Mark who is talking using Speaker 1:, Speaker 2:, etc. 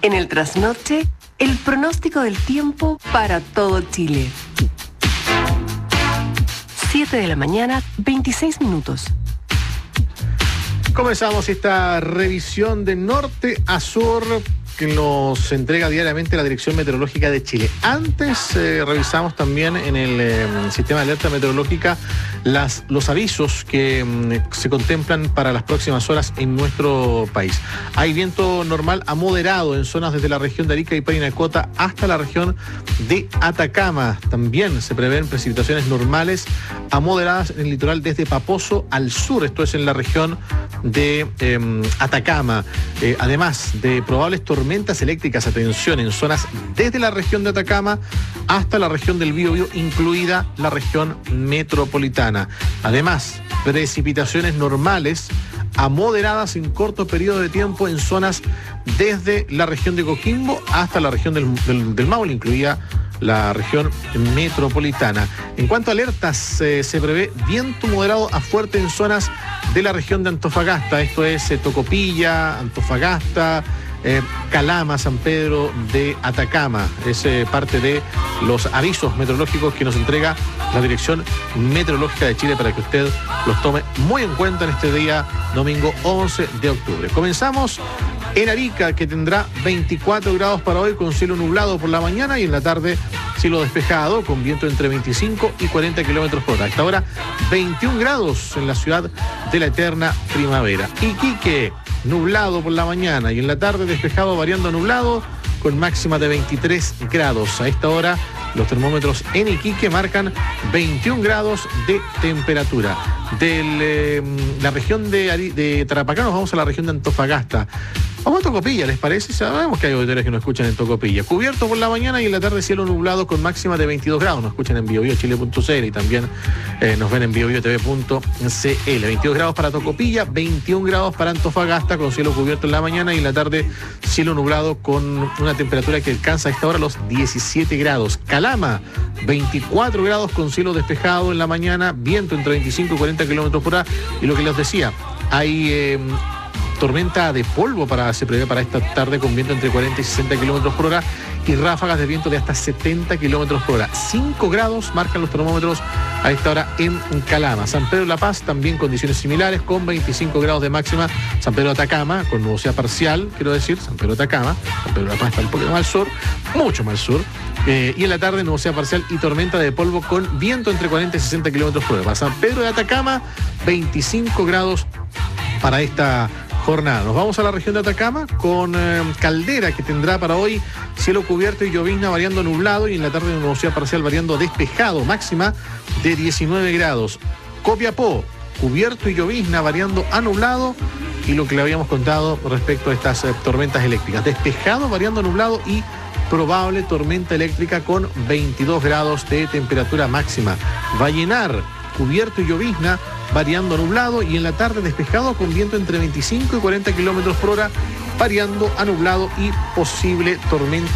Speaker 1: En el trasnoche, el pronóstico del tiempo para todo Chile. 7 de la mañana, 26 minutos.
Speaker 2: Comenzamos esta revisión de norte a sur que nos entrega diariamente la Dirección Meteorológica de Chile. Antes revisamos también en el sistema de alerta meteorológica los avisos que se contemplan para las próximas horas en nuestro país. Hay viento normal a moderado en zonas desde la región de Arica y Parinacota hasta la región de Atacama. También se prevén precipitaciones normales a moderadas en el litoral desde Paposo al sur, esto es en la región de Atacama. Además de probables tormentas eléctricas, atención, en zonas desde la región de Atacama hasta la región del Biobío, incluida la región metropolitana. Además, precipitaciones normales a moderadas en corto periodo de tiempo en zonas desde la región de Coquimbo hasta la región del Maule, incluida la región metropolitana. En cuanto a alertas, se prevé viento moderado a fuerte en zonas de la región de Antofagasta, esto es Tocopilla, Antofagasta, Calama, San Pedro de Atacama. Es parte de los avisos meteorológicos que nos entrega la Dirección Meteorológica de Chile para que usted los tome muy en cuenta en este día, domingo 11 de octubre. Comenzamos en Arica, que tendrá 24 grados para hoy con cielo nublado por la mañana y en la tarde cielo despejado con viento entre 25 y 40 kilómetros por hora. A esta hora 21 grados en la ciudad de la eterna primavera. Iquique, nublado por la mañana y en la tarde despejado variando a nublado con máxima de 23 grados. A esta hora los termómetros en Iquique marcan 21 grados de temperatura. De la región de Tarapacá nos vamos a la región de Antofagasta. Vamos a Tocopilla, ¿les parece? Sabemos que hay auditores que nos escuchan en Tocopilla. Cubierto por la mañana y en la tarde cielo nublado con máxima de 22 grados. Nos escuchan en biobiochile.cl y también nos ven en biobiotv.cl. 22 grados para Tocopilla, 21 grados para Antofagasta con cielo cubierto en la mañana y en la tarde cielo nublado con una temperatura que alcanza a esta hora los 17 grados. Calama, 24 grados con cielo despejado en la mañana, viento entre 25 y 40 kilómetros por hora. Y lo que les decía, hay tormenta de polvo se prevé para esta tarde con viento entre 40 y 60 kilómetros por hora y ráfagas de viento de hasta 70 kilómetros por hora. 5 grados marcan los termómetros a esta hora en Calama. San Pedro de La Paz también condiciones similares con 25 grados de máxima. San Pedro de Atacama con nubosidad parcial, quiero decir, San Pedro de Atacama. San Pedro de La Paz está un poquito más al sur, mucho más al sur. Y en la tarde nubosidad parcial y tormenta de polvo con viento entre 40 y 60 kilómetros por hora. Para San Pedro de Atacama, 25 grados para esta jornada. Nos vamos a la región de Atacama con Caldera, que tendrá para hoy cielo cubierto y llovizna variando nublado y en la tarde nubosidad parcial variando despejado, máxima de 19 grados. Copiapó, cubierto y llovizna variando a nublado y lo que le habíamos contado respecto a estas tormentas eléctricas. Despejado variando a nublado y probable tormenta eléctrica con 22 grados de temperatura máxima. Vallenar, cubierto y llovizna variando a nublado y en la tarde despejado con viento entre 25 y 40 kilómetros por hora variando a nublado y posible tormenta